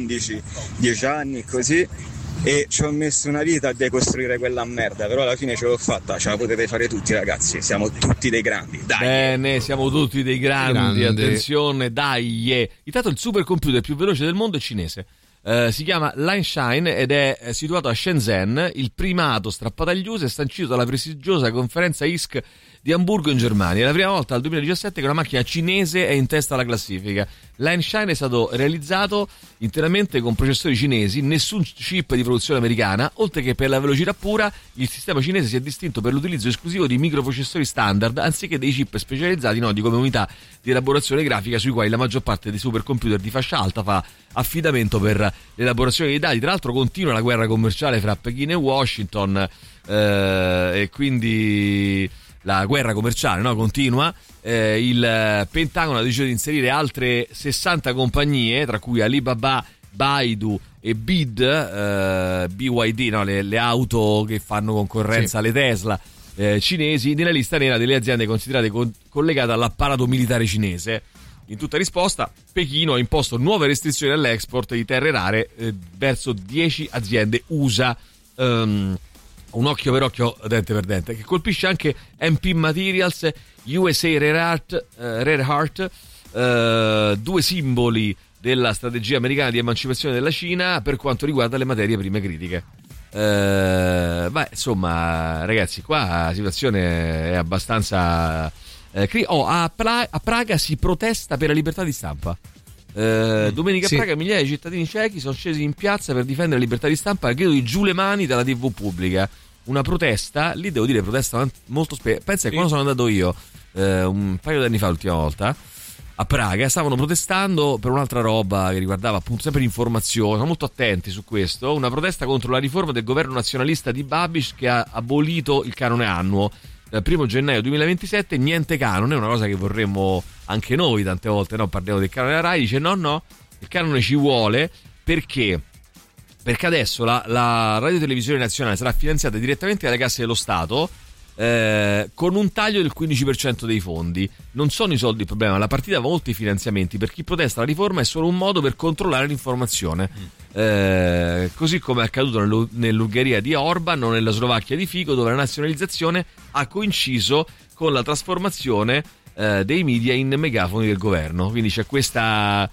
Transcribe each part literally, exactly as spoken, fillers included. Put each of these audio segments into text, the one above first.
undici dieci anni così, e ci ho messo una vita a decostruire quella merda, però alla fine ce l'ho fatta, ce la potete fare tutti ragazzi, siamo tutti dei grandi, dai. Bene, siamo tutti dei grandi, grandi. Attenzione, dai. Yeah. Intanto il supercomputer più veloce del mondo è cinese. Uh, si chiama Lineshine ed è situato a Shenzhen. Il primato strappato agli U S è sancito dalla prestigiosa conferenza I S C di Amburgo in Germania. È la prima volta dal duemiladiciassette che una macchina cinese è in testa alla classifica. Lineshine è stato realizzato interamente con processori cinesi, nessun chip di produzione americana, oltre che per la velocità pura. Il sistema cinese si è distinto per l'utilizzo esclusivo di microprocessori standard anziché dei chip specializzati noti come unità di elaborazione grafica sui quali la maggior parte dei supercomputer di fascia alta fa affidamento per l'elaborazione dei dati. Tra l'altro continua la guerra commerciale fra Pechino e Washington, eh, e quindi la guerra commerciale, no, continua. Eh, il Pentagono ha deciso di inserire altre sessanta compagnie, tra cui Alibaba, Baidu e B I D, eh, B Y D, no, le, le auto che fanno concorrenza sì. alle Tesla eh, cinesi, nella lista nera delle aziende considerate con, collegate all'apparato militare cinese. In tutta risposta, Pechino ha imposto nuove restrizioni all'export di terre rare eh, verso dieci aziende U S A. Um, un occhio per occhio, dente per dente, che colpisce anche M P Materials, U S A Rare Earth, eh, Rare Earth eh, due simboli della strategia americana di emancipazione della Cina per quanto riguarda le materie prime critiche. Eh, beh, insomma, ragazzi, qua la situazione è abbastanza... Eh, cri- oh, a, Pra- a Praga si protesta per la libertà di stampa. Eh, domenica sì. a Praga migliaia di cittadini cechi sono scesi in piazza per difendere la libertà di stampa al grido di giù le mani dalla tivù pubblica. Una protesta, lì devo dire protesta molto spesso. Pensa che sì. quando sono andato io eh, un paio di anni fa, l'ultima volta a Praga, stavano protestando per un'altra roba che riguardava appunto sempre l'informazione, sono molto attenti su questo, una protesta contro la riforma del governo nazionalista di Babiš che ha abolito il canone annuo. Dal primo gennaio duemilaventisette niente canone, una cosa che vorremmo anche noi tante volte, no? Parliamo del canone della Rai, dice no no, il canone ci vuole perché perché adesso la, la Radio Televisione Nazionale sarà finanziata direttamente dalle casse dello Stato eh, con un taglio del quindici per cento dei fondi. Non sono i soldi il problema, la partita va oltre i finanziamenti. Per chi protesta la riforma è solo un modo per controllare l'informazione, mm. eh, così come è accaduto nell'Ungheria di Orban o nella Slovacchia di Fico, dove la nazionalizzazione ha coinciso con la trasformazione eh, dei media in megafoni del governo. Quindi c'è questa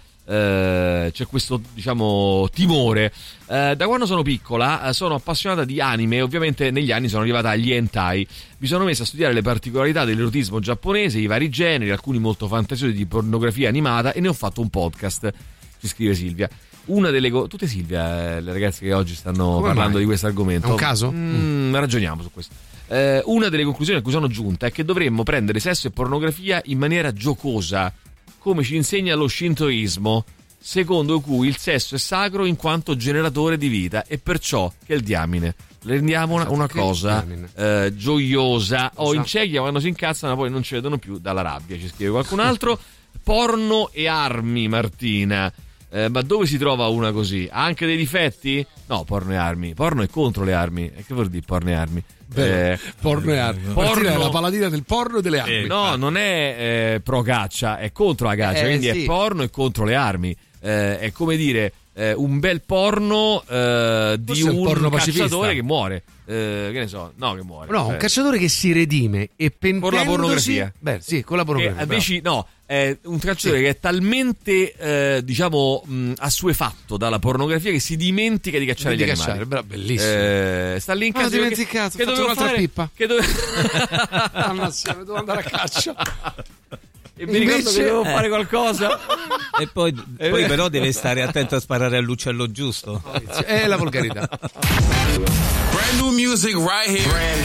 eh, c'è questo, diciamo, timore. Eh, da quando sono piccola eh, sono appassionata di anime, ovviamente negli anni sono arrivata agli hentai. Mi sono messa a studiare le particolarità dell'erotismo giapponese, i vari generi, alcuni molto fantasiosi di pornografia animata, e ne ho fatto un podcast, ci scrive Silvia. Una delle co- tutte Silvia, eh, le ragazze che oggi stanno Come parlando mai? di questo argomento. È un caso? Mm, ragioniamo su questo. Eh, una delle conclusioni a cui sono giunta è che dovremmo prendere sesso e pornografia in maniera giocosa, come ci insegna lo shintoismo, secondo cui il sesso è sacro in quanto generatore di vita, e perciò che il diamine rendiamo una, una cosa eh, gioiosa. O oh, in Cechia quando si incazzano poi non ci vedono più dalla rabbia, ci scrive qualcun altro. Porno e armi, Martina. Eh, ma dove si trova una così? Ha anche dei difetti? No, porno e armi. Porno è contro le armi. E che vuol dire porno e armi? Beh, eh, porno e armi. Porno è la paladina del porno e delle armi. Eh, no, non è eh, pro caccia, è contro la caccia. Eh, quindi sì. È porno e contro le armi. Eh, è come dire eh, un bel porno eh, di un, un porno cacciatore pacifista. Che muore. Eh, che ne so, no, che muore. No, cioè. Un cacciatore che si redime e pentendosi con la pornografia. Beh, sì, con la pornografia. Invece, no, è un cacciatore sì. che è talmente eh, diciamo mh, assuefatto dalla pornografia che si dimentica di cacciare di gli cacciare, animali. Bravo, bellissimo. Eh, sta lì in casa. Ah, dimenticato, che dovevo un'altra fare? Pippa. Che dove... ah, ma sì, devo andare a caccia. E mi ricordo che dovevo eh. fare qualcosa. E poi, poi però deve stare attento a sparare all'uccello giusto. È la volgarità. Brand new music right here. Brand